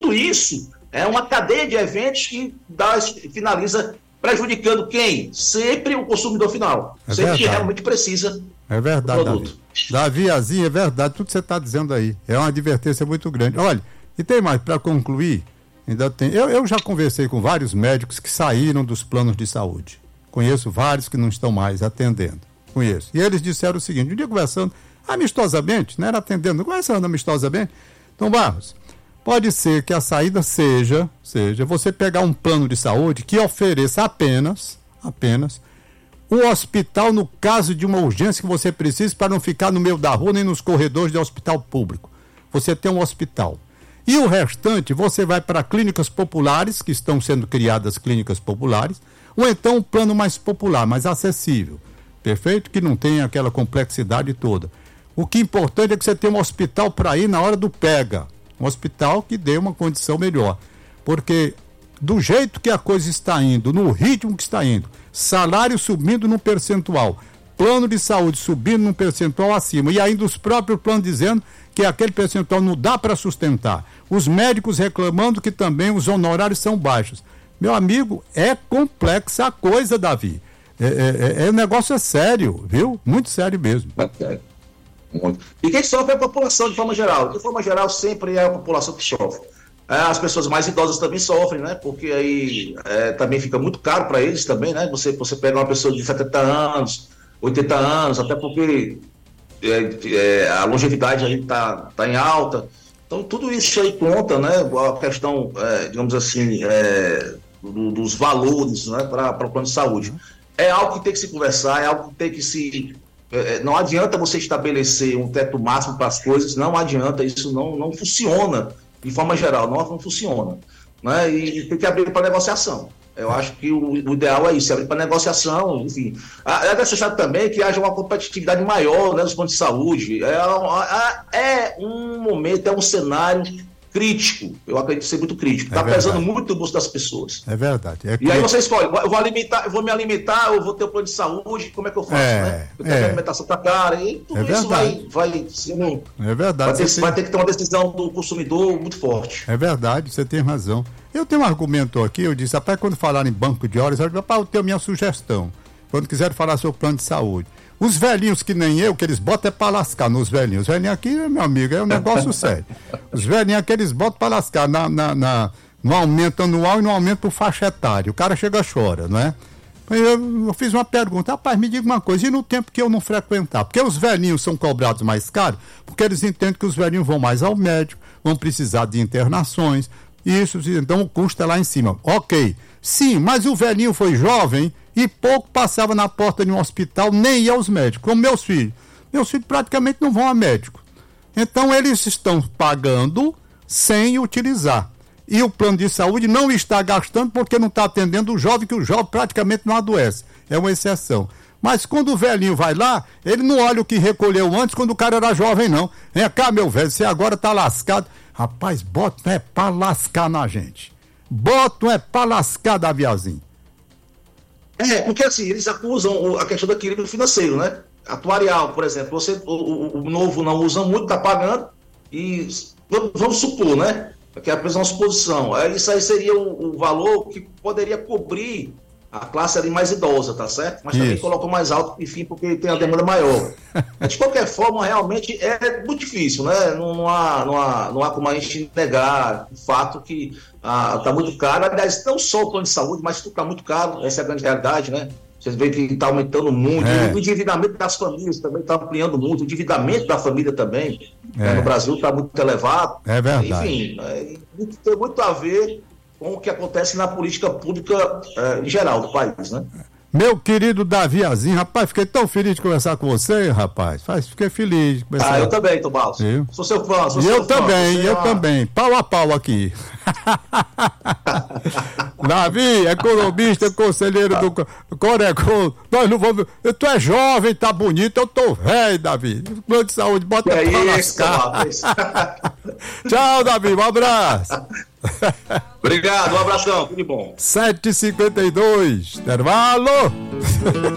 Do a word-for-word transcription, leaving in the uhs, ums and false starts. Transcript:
tudo isso é uma cadeia de eventos que dá, finaliza prejudicando quem? Sempre o consumidor final. É sempre verdade. que realmente precisa é verdade, do produto. Davi. Davi Azinho, é verdade, tudo que você está dizendo aí. É uma advertência muito grande. Olha, e tem mais, para concluir, ainda tem. Eu, eu já conversei com vários médicos que saíram dos planos de saúde. Conheço vários que não estão mais atendendo. Conheço. E eles disseram o seguinte, um dia conversando amistosamente, não era atendendo, conversando amistosamente. Então, Barros, pode ser que a saída seja, seja você pegar um plano de saúde que ofereça apenas, apenas, um hospital no caso de uma urgência que você precise para não ficar no meio da rua nem nos corredores de hospital público. Você tem um hospital. E o restante você vai para clínicas populares, que estão sendo criadas clínicas populares, ou então um plano mais popular, mais acessível. Perfeito? Que não tem aquela complexidade toda. O que é importante é que você tenha um hospital para ir na hora do pega. Um hospital que dê uma condição melhor. Porque do jeito que a coisa está indo, no ritmo que está indo, salário subindo num percentual, plano de saúde subindo num percentual acima, e ainda os próprios planos dizendo que aquele percentual não dá para sustentar. Os médicos reclamando que também os honorários são baixos. Meu amigo, é complexa a coisa, Davi. É, é, é, o negócio é sério, viu? Muito sério mesmo. É. E quem sofre é a população de forma geral. De forma geral, sempre é a população que sofre. As pessoas mais idosas também sofrem, né? Porque aí é, também fica muito caro para eles também, né? Você, você pega uma pessoa de setenta anos, oitenta anos, até porque é, é, a longevidade aí tá, tá em alta. Então, tudo isso aí conta, né? A questão, é, digamos assim, é, do, dos valores, né? Para o plano de saúde. É algo que tem que se conversar, é algo que tem que se... É, não adianta você estabelecer um teto máximo para as coisas, não adianta, isso não, não funciona. De forma geral, não, não funciona. Né? E, e tem que abrir para negociação. Eu acho que o, o ideal é isso, abrir para negociação, enfim. É necessário também que haja uma competitividade maior, né, nos planos de saúde. É, é um momento, é um cenário crítico. Eu acredito ser muito crítico. Está é pesando muito o bolso das pessoas. É verdade. É e aí você escolhe, eu vou, alimentar, eu vou me alimentar, eu vou ter um plano de saúde, como é que eu faço? É, né? Eu tenho é. a alimentação tá cara, e tudo é isso vai, vai, sim, é verdade. Vai ter, tem... vai ter que ter uma decisão do consumidor muito forte. É verdade, você tem razão. Eu tenho um argumento aqui, eu disse, rapaz, quando falar em banco de horas, eu disse, rapaz, eu tenho a minha sugestão. Quando quiser falar sobre o plano de saúde. Os velhinhos que nem eu, que eles botam é pra lascar nos velhinhos. Os velhinhos aqui, meu amigo, é um negócio sério. Os velhinhos aqui, eles botam pra lascar na, na, na, no aumento anual e no aumento por faixa etária. O cara chega e chora, não é? Eu, eu fiz uma pergunta, rapaz, me diga uma coisa, e no tempo que eu não frequentar? Porque os velhinhos são cobrados mais caros, porque eles entendem que os velhinhos vão mais ao médico, vão precisar de internações, isso, então o custo é lá em cima. Ok, sim, mas o velhinho foi jovem e pouco passava na porta de um hospital, nem ia aos médicos, como meus filhos. Meus filhos praticamente não vão a médico. Então eles estão pagando sem utilizar. E o plano de saúde não está gastando porque não está atendendo o jovem, que o jovem praticamente não adoece. É uma exceção. Mas quando o velhinho vai lá, ele não olha o que recolheu antes quando o cara era jovem, não. Vem cá, meu velho, você agora está lascado. Rapaz, bota é para lascar na gente. Bota é para lascar, Daviazinho. É, porque assim, eles acusam a questão do equilíbrio financeiro, né? Atuarial, por exemplo, você, o, o, o novo não usa muito, está pagando, e vamos supor, né? Que é apenas uma suposição. Isso aí seria o, o valor que poderia cobrir a classe ali mais idosa, tá certo? Mas também colocou mais alto, enfim, porque tem a demanda maior. De qualquer forma, realmente é muito difícil, né? Não, não, há, não, há, não há como a gente negar o fato que ah, tá muito caro. Aliás, não só o plano de saúde, mas tudo tá muito caro. Essa é a grande realidade, né? Vocês veem que está aumentando muito. É. O endividamento das famílias também está ampliando muito. O endividamento da família também, é. né, no Brasil, está muito elevado. É verdade. Enfim, é, tem muito a ver com o que acontece na política pública é, em geral do país, né? Meu querido Daviazinho, rapaz, fiquei tão feliz de conversar com você, rapaz. Fiquei feliz de conversar. Ah, eu também, Tomás. Sou seu fã, sou seu eu fã. Também, você eu é... também. Pau a pau aqui. Davi, economista, conselheiro tá. do Corecon. Nós não vamos. Tu é jovem, tá bonito, eu tô velho, Davi. Plano de saúde, bota é pra isso, lascar. Tchau, Davi, um abraço. Obrigado, um abração, tudo de bom. sete e cinquenta e dois, intervalo.